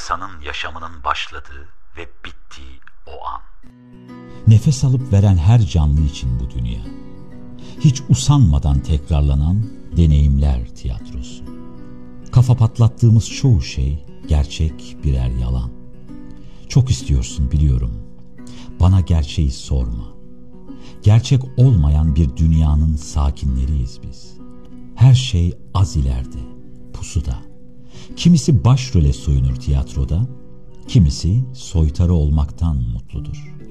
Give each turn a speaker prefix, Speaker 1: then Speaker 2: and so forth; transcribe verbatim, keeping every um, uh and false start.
Speaker 1: insanın yaşamının başladığı ve bittiği o an.
Speaker 2: Nefes alıp veren her canlı için bu dünya. Hiç usanmadan tekrarlanan deneyimler tiyatrosu. Kafa patlattığımız çoğu şey gerçek birer yalan. Çok istiyorsun biliyorum. Bana gerçeği sorma. Gerçek olmayan bir dünyanın sakinleriyiz biz. Her şey az ileride, pusuda. Kimisi başrole soyunur tiyatroda, kimisi soytarı olmaktan mutludur.